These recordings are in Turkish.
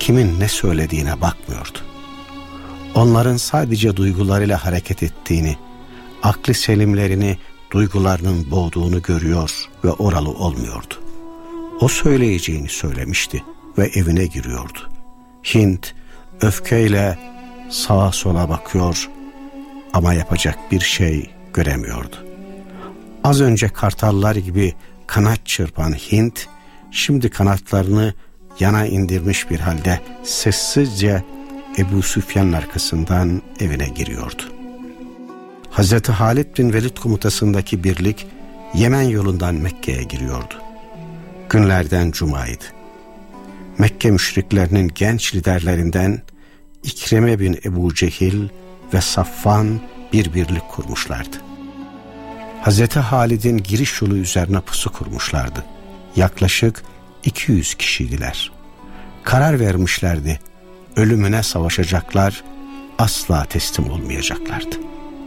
kimin ne söylediğine bakmıyordu. Onların sadece duygularıyla hareket ettiğini, aklı selimlerini duygularının boğduğunu görüyor ve oralı olmuyordu. O söyleyeceğini söylemişti ve evine giriyordu. Hint öfkeyle sağa sola bakıyor ama yapacak bir şey göremiyordu. Az önce kartallar gibi kanat çırpan Hint, şimdi kanatlarını yana indirmiş bir halde sessizce Ebu Süfyan'ın arkasından evine giriyordu. Hazreti Halid bin Velid komutasındaki birlik Yemen yolundan Mekke'ye giriyordu. Günlerden cumaydı. Mekke müşriklerinin genç liderlerinden İkrime bin Ebu Cehil ve Safvan bir birlik kurmuşlardı. Hazreti Halid'in giriş yolu üzerine pusu kurmuşlardı. Yaklaşık 200 kişiydiler. Karar vermişlerdi. Ölümüne savaşacaklar, asla teslim olmayacaklardı.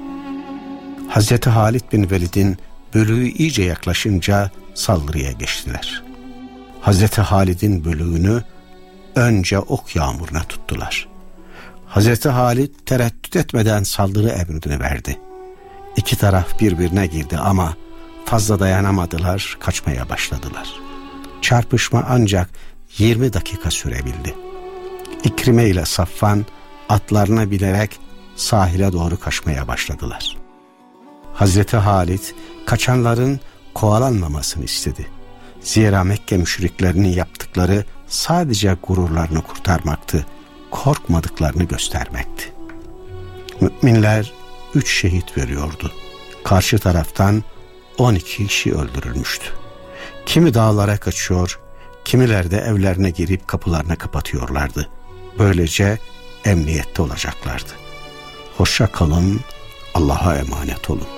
Hazreti Halid bin Velid'in bölüğü iyice yaklaşınca saldırıya geçtiler. Hazreti Halid'in bölüğünü önce ok yağmuruna tuttular. Hazreti Halid tereddüt etmeden saldırı emrini verdi. İki taraf birbirine girdi ama fazla dayanamadılar, kaçmaya başladılar. Çarpışma ancak 20 dakika sürebildi. İkrime ile Safvan atlarına binerek sahile doğru kaçmaya başladılar. Hazreti Halid kaçanların kovalanmamasını istedi. Zira Mekke müşriklerinin yaptıkları sadece gururlarını kurtarmaktı, korkmadıklarını göstermekti. Müminler 3 şehit veriyordu. Karşı taraftan 12 kişi öldürülmüştü. Kimi dağlara kaçıyor, kimiler de evlerine girip kapılarını kapatıyorlardı. Böylece emniyette olacaklardı. Hoşça kalın, Allah'a emanet olun.